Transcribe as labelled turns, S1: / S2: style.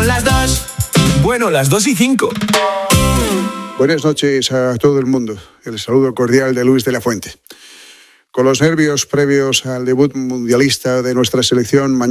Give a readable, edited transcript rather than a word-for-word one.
S1: Son las 2.
S2: Bueno, las 2:05.
S3: Buenas noches a todo el mundo. El saludo cordial de Luis de la Fuente. Con los nervios previos al debut mundialista de nuestra selección, mañana